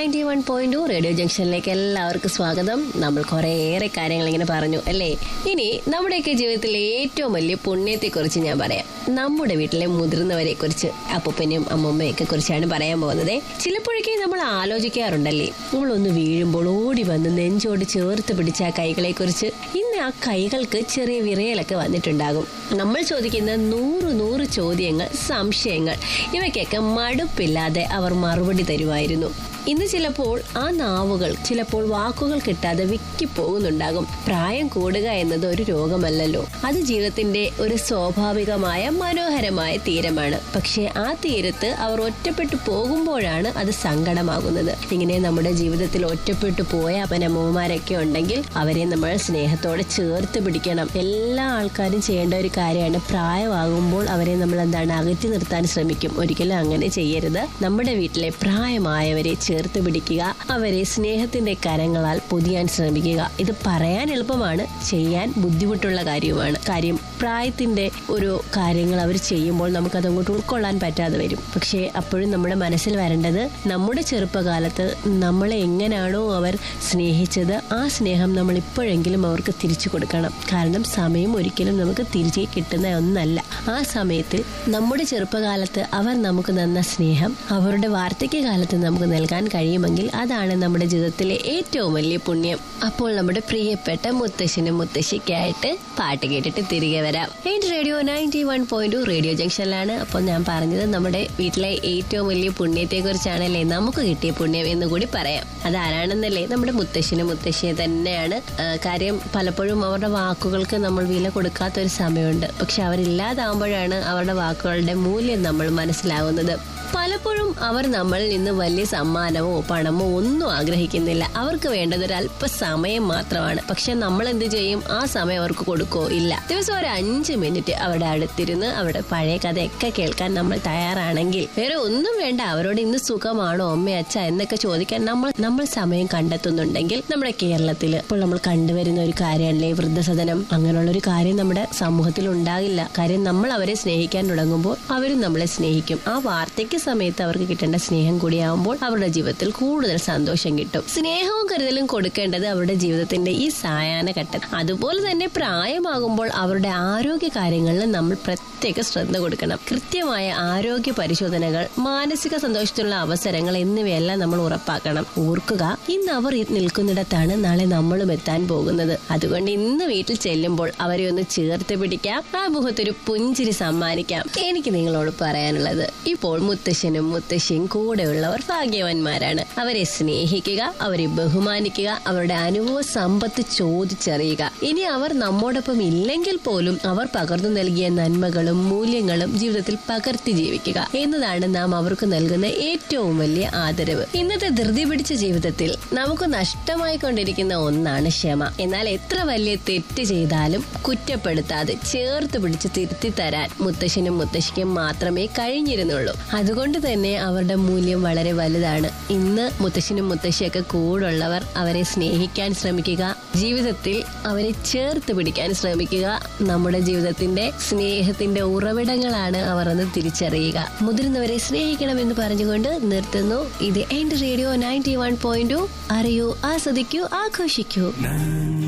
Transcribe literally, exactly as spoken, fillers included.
Ninety one point radio ജംഗ്ഷനിലേക്ക് എല്ലാവർക്കും സ്വാഗതം. നമ്മൾ കുറേയേറെ കാര്യങ്ങൾ ഇങ്ങനെ പറഞ്ഞു അല്ലേ. ഇനി നമ്മുടെയൊക്കെ ജീവിതത്തിലെ ഏറ്റവും വലിയ പുണ്യത്തെക്കുറിച്ച് ഞാൻ പറയാം. നമ്മുടെ വീട്ടിലെ മുതിർന്നവരെ കുറിച്ച്, അപ്പൂപ്പനെയും അമ്മൂമ്മയൊക്കെ കുറിച്ചാണ് പറയാൻ പോകുന്നത്. ചിലപ്പോഴൊക്കെ നമ്മൾ ആലോചിക്കാറുണ്ടല്ലേ, നമ്മളൊന്ന് വീഴുമ്പോൾ ഓടി വന്ന് നെഞ്ചോട് ചേർത്ത് പിടിച്ച ആ കൈകളെ കുറിച്ച്. ഇന്ന് ആ കൈകൾക്ക് ചെറിയ വിറയലൊക്കെ വന്നിട്ടുണ്ടാകും. നമ്മൾ ചോദിക്കുന്ന നൂറ് നൂറ് ചോദ്യങ്ങൾ, സംശയങ്ങൾ, ഇവയ്ക്കൊക്കെ മടുപ്പില്ലാതെ അവർ മറുപടി തരുമായിരുന്നു. ഇന്ന് ചിലപ്പോൾ ആ നാവുകൾ ചിലപ്പോൾ വാക്കുകൾ കിട്ടാതെ വിക്കിപ്പോകുന്നുണ്ടാകും. പ്രായം കൂടുക എന്നത് ഒരു രോഗമല്ലല്ലോ, അത് ജീവിതത്തിന്റെ ഒരു സ്വാഭാവികമായ മനോഹരമായ തീരമാണ്. പക്ഷെ ആ തീരത്ത് അവർ ഒറ്റപ്പെട്ടു പോകുമ്പോഴാണ് അത് സങ്കടമാകുന്നത്. ഇങ്ങനെ നമ്മുടെ ജീവിതത്തിൽ ഒറ്റപ്പെട്ടു പോയ അപ്പനമ്മമാരൊക്കെ ഉണ്ടെങ്കിൽ അവരെ നമ്മൾ സ്നേഹത്തോടെ ചേർത്ത് പിടിക്കണം. എല്ലാ ആൾക്കാരും ചെയ്യേണ്ട ഒരു കാര്യമാണ്. പ്രായമാകുമ്പോൾ അവരെ നമ്മൾ എന്താണ് അകറ്റി നിർത്താൻ ശ്രമിക്കും. ഒരിക്കലും അങ്ങനെ ചെയ്യരുത്. നമ്മുടെ വീട്ടിലെ പ്രായമായവരെ ചേർത്ത് പിടിക്കുക, അവരെ സ്നേഹത്തിന്റെ കരങ്ങളാൽ പൊതിയാൻ ശ്രമിക്കുക. ഇത് പറയാൻ എളുപ്പമാണ്, ചെയ്യാൻ ബുദ്ധിമുട്ടുള്ള കാര്യമാണ്. കാര്യം പ്രായത്തിന്റെ ഒരു കാര്യങ്ങൾ അവർ ചെയ്യുമ്പോൾ നമുക്കത് അങ്ങോട്ട് ഉൾക്കൊള്ളാൻ പറ്റാതെ വരും. പക്ഷേ അപ്പോഴും നമ്മുടെ മനസ്സിൽ വരേണ്ടത്, നമ്മുടെ ചെറുപ്പകാലത്ത് നമ്മളെ എങ്ങനെയാണോ അവർ സ്നേഹിച്ചത്, ആ സ്നേഹം നമ്മൾ ഇപ്പോഴെങ്കിലും അവർക്ക് തിരിച്ചു കൊടുക്കണം. കാരണം സമയം ഒരിക്കലും നമുക്ക് തിരികെ കിട്ടുന്ന ഒന്നല്ല. ആ സമയത്തിൽ നമ്മുടെ ചെറുപ്പകാലത്ത് അവർ നമുക്ക് തന്ന സ്നേഹം അവരുടെ വാർദ്ധക്യകാലത്ത് നമുക്ക് നൽകാൻ കഴിയുമെങ്കിൽ അതാണ് നമ്മുടെ ജീവിതത്തിലെ ഏറ്റവും വലിയ പുണ്യം. അപ്പോൾ നമ്മുടെ പ്രിയപ്പെട്ട മുത്തശ്ശനും മുത്തശ്ശിക്കായിട്ട് പാട്ട് കേട്ടിട്ട് തിരികെ വരാം. എന്റെ radio ninety one point radio ജംഗ്ഷനിലാണ്. അപ്പോൾ ഞാൻ പറഞ്ഞത് നമ്മുടെ വീട്ടിലെ ഏറ്റവും വലിയ പുണ്യത്തെ കുറിച്ചാണല്ലേ. നമുക്ക് കിട്ടിയ പുണ്യം എന്ന് കൂടി പറയാം. അതാരാണെന്നല്ലേ, നമ്മുടെ മുത്തശ്ശനും മുത്തശ്ശിയെ തന്നെയാണ്. കാര്യം പലപ്പോഴും അവരുടെ വാക്കുകൾക്ക് നമ്മൾ വില കൊടുക്കാത്തൊരു സമയമുണ്ട്. പക്ഷെ അവരില്ലാതാവുമ്പോഴാണ് അവരുടെ വാക്കുകളുടെ മൂല്യം നമ്മൾ മനസ്സിലാവുന്നത്. പലപ്പോഴും അവർ നമ്മളിൽ നിന്ന് വലിയ സമ്മാനമോ പണമോ ഒന്നും ആഗ്രഹിക്കുന്നില്ല. അവർക്ക് വേണ്ടത് ഒരു അല്പ സമയം മാത്രമാണ്. പക്ഷെ നമ്മൾ എന്ത് ചെയ്യും? ആ സമയം അവർക്ക് കൊടുക്കോ? ഇല്ല. ദിവസം ഒരു അഞ്ച് മിനിറ്റ് അവരുടെ അടുത്തിരുന്ന് അവരുടെ പഴയ കഥയൊക്കെ കേൾക്കാൻ നമ്മൾ തയ്യാറാണെങ്കിൽ വേറെ ഒന്നും വേണ്ട. അവരോട് ഇന്ന് സുഖമാണോ അമ്മ അച്ഛ എന്നൊക്കെ ചോദിക്കാൻ നമ്മൾ നമ്മൾ സമയം കണ്ടെത്തുന്നുണ്ടെങ്കിൽ നമ്മുടെ കേരളത്തിൽ ഇപ്പോൾ നമ്മൾ കണ്ടുവരുന്ന ഒരു കാര്യമല്ലേ വൃദ്ധസദനം. അങ്ങനെയുള്ള ഒരു കാര്യം നമ്മുടെ സമൂഹത്തിൽ ഉണ്ടാകില്ല. കാര്യം നമ്മൾ അവരെ സ്നേഹിക്കാൻ തുടങ്ങുമ്പോൾ അവരും നമ്മളെ സ്നേഹിക്കും. ആ വാർത്തയ്ക്ക് സമയത്ത് അവർക്ക് കിട്ടേണ്ട സ്നേഹം കൂടിയാവുമ്പോൾ അവരുടെ ജീവിതത്തിൽ കൂടുതൽ സന്തോഷം കിട്ടും. സ്നേഹവും കരുതലും കൊടുക്കേണ്ടത് അവരുടെ ജീവിതത്തിന്റെ ഈ സായാഹ്ന ഘട്ടം. അതുപോലെ തന്നെ പ്രായമാകുമ്പോൾ അവരുടെ ആരോഗ്യ കാര്യങ്ങളിൽ നമ്മൾ പ്രത്യേക ശ്രദ്ധ കൊടുക്കണം. കൃത്യമായ ആരോഗ്യ പരിശോധനകൾ, മാനസിക സന്തോഷത്തിനുള്ള അവസരങ്ങൾ എന്നിവയെല്ലാം നമ്മൾ ഉറപ്പാക്കണം. ഓർക്കുക, ഇന്ന് അവർ നിൽക്കുന്നിടത്താണ് നാളെ നമ്മളും എത്താൻ പോകുന്നത്. അതുകൊണ്ട് ഇന്ന് വീട്ടിൽ ചെല്ലുമ്പോൾ അവരെ ഒന്ന് ചേർത്ത് പിടിക്കാം, ആ മുഖത്തൊരു പുഞ്ചിരി സമ്മാനിക്കാം. എനിക്ക് നിങ്ങളോട് പറയാനുള്ളത്, ഇപ്പോൾ മുത്തശ്ശനും മുത്തശ്ശിയും കൂടെയുള്ളവർ ഭാഗ്യവാന്മാരാണ്. അവരെ സ്നേഹിക്കുക, അവരെ ബഹുമാനിക്കുക, അവരുടെ അനുഭവ സമ്പത്ത് ചോദിച്ചറിയുക. ഇനി അവർ നമ്മോടൊപ്പം ഇല്ലെങ്കിൽ പോലും അവർ പകർന്നു നൽകിയ നന്മകളും മൂല്യങ്ങളും ജീവിതത്തിൽ പകർത്തി ജീവിക്കുക എന്നതാണ് നാം അവർക്ക് നൽകുന്ന ഏറ്റവും വലിയ ആദരവ്. ഇന്നത്തെ ധൃതി പിടിച്ച ജീവിതത്തിൽ നമുക്ക് നഷ്ടമായി കൊണ്ടിരിക്കുന്ന ഒന്നാണ് ക്ഷമ. എന്നാൽ എത്ര വലിയ തെറ്റ് ചെയ്താലും കുറ്റപ്പെടുത്താതെ ചേർത്ത് പിടിച്ച് തിരുത്തി തരാൻ മുത്തശ്ശനും മുത്തശ്ശിക്കും മാത്രമേ കഴിഞ്ഞിരുന്നുള്ളൂ. അതുകൊണ്ട് തന്നെ അവരുടെ മൂല്യം വളരെ വലുതാണ്. ഇന്ന് മുത്തശ്ശനും മുത്തശ്ശിയൊക്കെ കൂടുള്ളവർ അവരെ സ്നേഹിക്കാൻ ശ്രമിക്കുക, ജീവിതത്തിൽ അവരെ ചേർത്ത് പിടിക്കാൻ ശ്രമിക്കുക. നമ്മുടെ ജീവിതത്തിന്റെ സ്നേഹത്തിന്റെ ഉറവിടങ്ങളാണ് അവർ എന്ന് തിരിച്ചറിയുക. മുതിർന്നവരെ സ്നേഹിക്കണമെന്ന് പറഞ്ഞുകൊണ്ട് നിർത്തുന്നു. ഇത് എന്റെ റേഡിയോ നയൻറ്റി വൺ പോയിന്റ്. അറിയൂ, ആസ്വദിക്കൂ, ആഘോഷിക്കൂ.